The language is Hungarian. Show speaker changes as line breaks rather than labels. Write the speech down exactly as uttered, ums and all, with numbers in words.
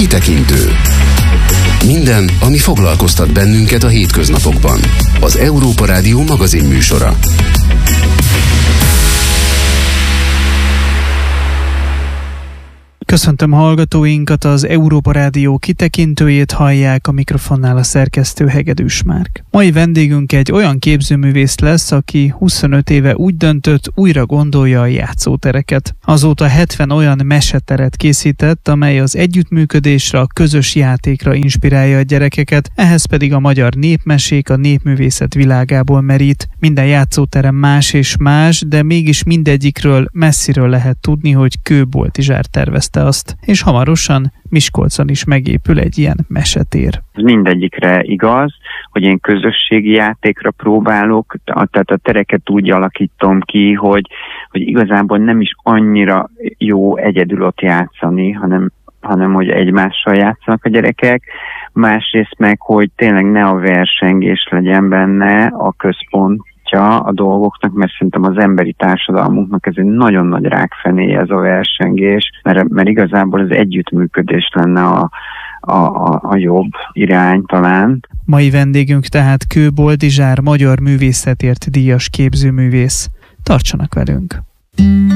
Kitekintő. Minden, ami foglalkoztat bennünket a hétköznapokban. Az Európa Rádió magazinműsora.
Köszöntöm hallgatóinkat, az Európa Rádió kitekintőjét hallják, a mikrofonnál a szerkesztő Hegedűs Márk. Mai vendégünk egy olyan képzőművész lesz, aki huszonöt éve úgy döntött, újra gondolja a játszótereket. Azóta hetven olyan meseteret készített, amely az együttműködésre, a közös játékra inspirálja a gyerekeket, ehhez pedig a magyar népmesék, a népművészet világából merít. Minden játszóterem más és más, de mégis mindegyikről messziről lehet tudni, hogy Kőboltizsár tervezte azt, és hamarosan Miskolcon is megépül egy ilyen mesetér.
Mindegyikre igaz, hogy én közösségi játékra próbálok, tehát a tereket úgy alakítom ki, hogy, hogy igazából nem is annyira jó egyedül ott játszani, hanem, hanem hogy egymással játszanak a gyerekek. Másrészt meg, hogy tényleg ne a versengés legyen benne a központ a dolgoknak, mert szerintem az emberi társadalmunknak ez egy nagyon nagy rákfenéje, ez a versengés, mert, mert igazából az együttműködés lenne a, a, a, a jobb irány talán.
Mai vendégünk tehát Kőboltizsár magyar művészetért díjas képzőművész. Tartsanak velünk!